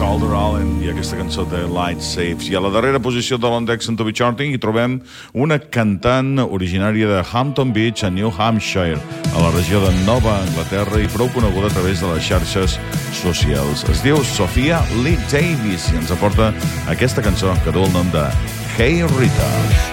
Calder Allen i aquesta cançó de Light Saves. I a la darrera posició de l'Index to be Charting hi trobem una cantant originària de Hampton Beach, a New Hampshire, a la regió de Nova Anglaterra i prou coneguda a través de les xarxes socials. Es diu Sophia Lee Davis i ens aporta aquesta cançó que du el nom de Hey Rita.